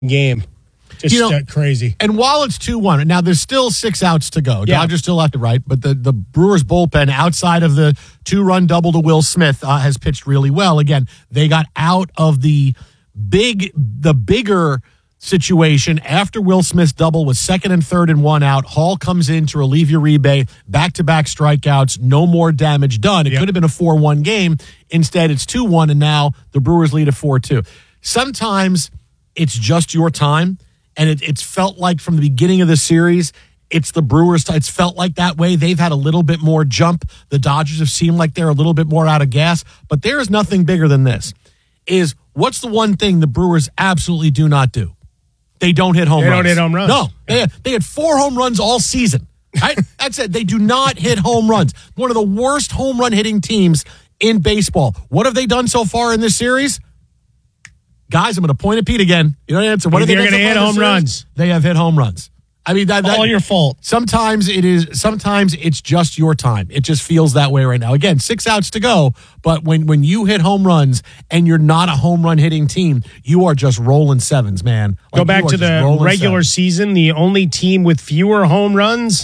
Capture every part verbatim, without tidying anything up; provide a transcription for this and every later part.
game. Just You know, uh, crazy. And while it's two one, now there's still six outs to go. Yeah. Dodgers still have to right, but the, the Brewers bullpen, outside of the two-run double to Will Smith, uh, has pitched really well. Again, they got out of the big, the bigger situation after Will Smith's double with second and third and one out. Hall comes in to relieve Uribe, back-to-back strikeouts, no more damage done. It Yep. could have been a four one game. Instead, it's two one, and now the Brewers lead at four two. Sometimes it's just your time. And it, it's felt like from the beginning of the series, it's the Brewers. It's felt like that way. They've had a little bit more jump. The Dodgers have seemed like they're a little bit more out of gas. But there is nothing bigger than this. Is what's the one thing the Brewers absolutely do not do? They don't hit home They runs. don't hit home runs. No. They had, they had four home runs all season. Right? That's it. They do not hit home runs. One of the worst home run hitting teams in baseball. What have they done so far in this series? Guys, I'm going to point at Pete again. You know the answer. What They're are they going to hit home runs. They have hit home runs. I mean, that, that, all your fault. Sometimes it is. Sometimes it's just your time. It just feels that way right now. Again, six outs to go. But when when you hit home runs and you're not a home run hitting team, you are just rolling sevens, man. Like, Go back to the regular sevens. season. The only team with fewer home runs,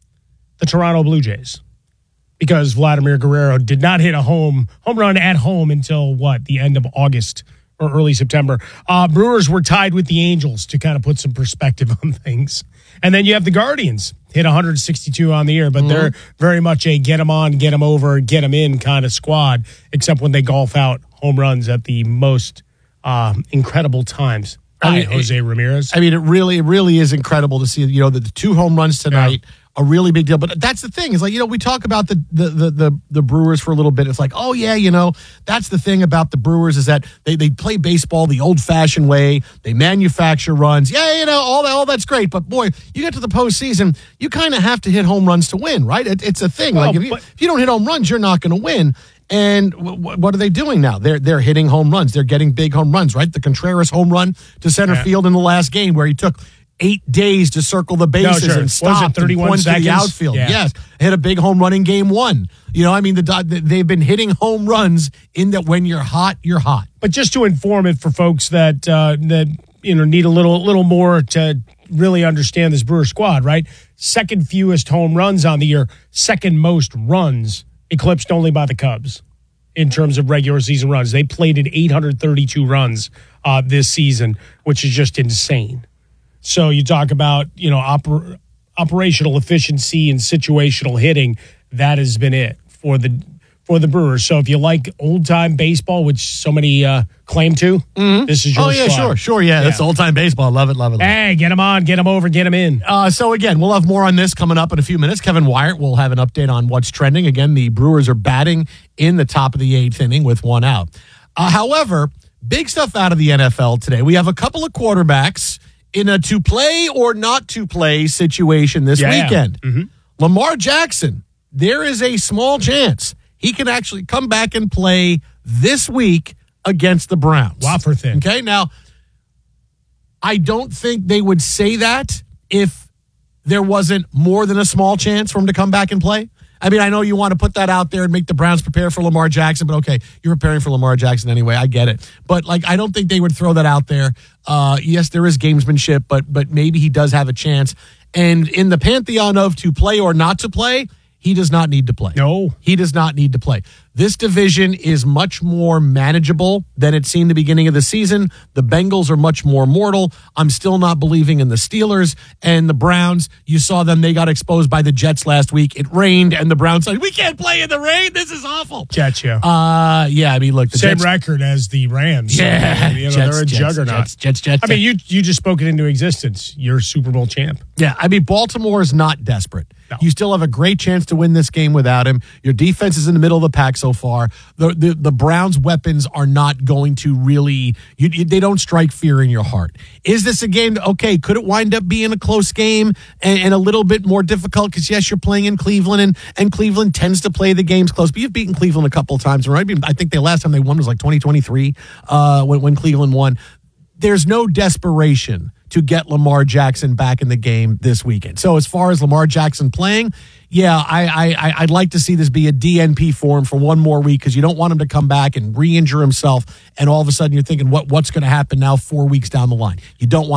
the Toronto Blue Jays, because Vladimir Guerrero did not hit a home home run at home until what the end of August or early September. Uh, Brewers were tied with the Angels to kind of put some perspective on things. And then you have the Guardians hit one hundred sixty-two on the year, but mm-hmm. they're very much a get them on, get them over, get them in kind of squad, except when they golf out home runs at the most uh, incredible times. I mean, Jose it, Ramirez. I mean, it really, it really is incredible to see, you know, the, the two home runs tonight. Yeah. A really big deal. But that's the thing is like, you know, we talk about the, the the the the Brewers for a little bit. It's like, oh, yeah, you know, that's the thing about the Brewers is that they, they play baseball the old fashioned way. They manufacture runs. Yeah, you know, all that, all that's great. But boy, you get to the postseason, you kind of have to hit home runs to win, right? It, it's a thing. Well, like if you, but, if you don't hit home runs, you're not going to win. And w- w- what are they doing now? They're they're hitting home runs. They're getting big home runs, right? The Contreras home run to center yeah. field in the last game where he took eight days to circle the bases no, sure. and stop thirty-one and point seconds? to the outfield. Yeah. Yes, hit a big home run in game one. You know, I mean, the they've been hitting home runs in that when you're hot, you're hot. But just to inform it for folks that uh, that you know need a little little more to really understand this Brewer squad, right? Second fewest home runs on the year, second most runs, eclipsed only by the Cubs in terms of regular season runs. They plated eight hundred thirty-two runs uh, this season, which is just insane. So you talk about, you know, oper- operational efficiency and situational hitting. That has been it for the for the Brewers. So if you like old-time baseball, which so many uh, claim to, mm-hmm. this is your Oh, yeah, squad. sure, sure, yeah. yeah. That's old-time baseball. Love it, love it, love it. Hey, get them on, get them over, get them in. Uh, so, again, we'll have more on this coming up in a few minutes. Kevin Wyatt will have an update on what's trending. Again, the Brewers are batting in the top of the eighth inning with one out. Uh, however, big stuff out of the N F L today. We have a couple of quarterbacks in a to-play or not-to-play situation this yeah, weekend. Yeah. Mm-hmm. Lamar Jackson, there is a small chance he can actually come back and play this week against the Browns. Wafer thin. Okay, now, I don't think they would say that if there wasn't more than a small chance for him to come back and play. I mean, I know you want to put that out there and make the Browns prepare for Lamar Jackson, but okay, you're preparing for Lamar Jackson anyway. I get it. But, like, I don't think they would throw that out there. Uh, yes, there is gamesmanship, but but maybe he does have a chance. And in the pantheon of to play or not to play, he does not need to play. No. He does not need to play. This division is much more manageable than it seemed the beginning of the season. The Bengals are much more mortal. I'm still not believing in the Steelers and the Browns. You saw them. They got exposed by the Jets last week. It rained, and the Browns said, we can't play in the rain. This is awful. Jets, yeah. Uh, yeah, I mean, look. The Same Jets, record as the Rams. Yeah. So, you know, Jets, they're a Jets, juggernaut. Jets, Jets, Jets. I mean, you you just spoke it into existence. You're Super Bowl champ. Yeah, I mean, Baltimore is not desperate. No. You still have a great chance to win this game without him. Your defense is in the middle of the pack so far. The the, the Browns' weapons are not going to really, you, you, they don't strike fear in your heart. Is this a game, that, okay, could it wind up being a close game and, and a little bit more difficult? Because, yes, you're playing in Cleveland, and, and Cleveland tends to play the games close. But you've beaten Cleveland a couple of times, right? I think the last time they won was like twenty twenty-three uh, when, when Cleveland won. There's no desperation to get Lamar Jackson back in the game this weekend. So as far as Lamar Jackson playing, yeah, I, I, I'd like to see this be a D N P for him for one more week because you don't want him to come back and re-injure himself, and all of a sudden you're thinking, what what's going to happen now four weeks down the line? You don't want